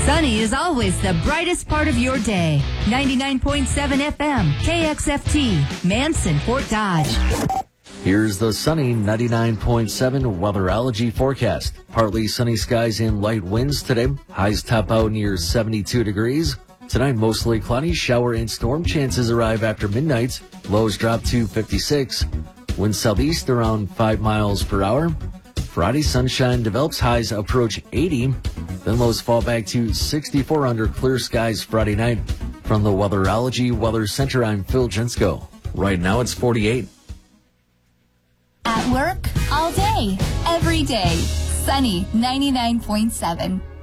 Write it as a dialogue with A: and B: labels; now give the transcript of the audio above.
A: Sunny is always the brightest part of your day. 99.7 FM, KXFT, Manson, Fort Dodge.
B: Here's the sunny 99.7 weatherology forecast. Partly sunny skies and light winds today. Highs top out near 72 degrees. Tonight, mostly cloudy, shower and storm chances arrive after midnight. Lows drop to 56. Wind southeast around 5 miles per hour. Friday, sunshine develops, highs approach 80. Then lows fall back to 64 under clear skies Friday night. From the Weatherology Weather Center, I'm Phil Jensko. Right now, it's 48.
C: At work, all day, every day. Sunny 99.7.